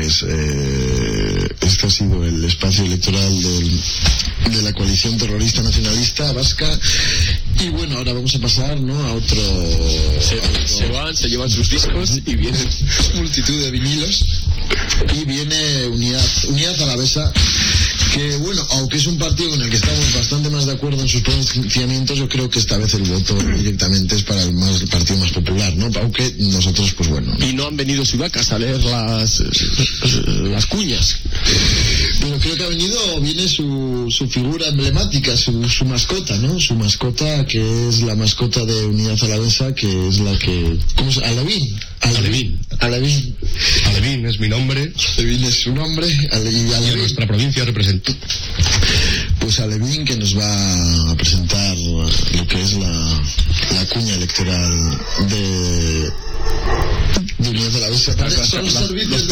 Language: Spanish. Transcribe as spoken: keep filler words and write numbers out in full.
pues eh, este ha sido el espacio electoral del, de la coalición terrorista nacionalista vasca. Y bueno, ahora vamos a pasar, ¿no?, a otro... Se, a otro... se van, se llevan sus discos y vienen multitud de vinilos. Y viene Unidad, Unidad Alavesa, que bueno, aunque es un partido con el que estamos bastante más de acuerdo en sus pronunciamientos, yo creo que esta vez el voto directamente es para el, más, el partido más popular, ¿no? Aunque nosotros, pues bueno, ¿no? Y no han venido sudacas a leer las las cuñas. Pero creo que ha venido, viene su, su figura emblemática, su, su mascota, ¿no? Su mascota, que es la mascota de Unidad Alavesa, que es la que... ¿Cómo se llama? Alevín. Alevín. Alevín. Alevín es mi nombre. Alevín es su nombre. Alevín. Y a nuestra provincia representó. Pues Alevín, que nos va a presentar lo que es la, la cuña electoral de, de Unidad Alavesa. Son los servicios de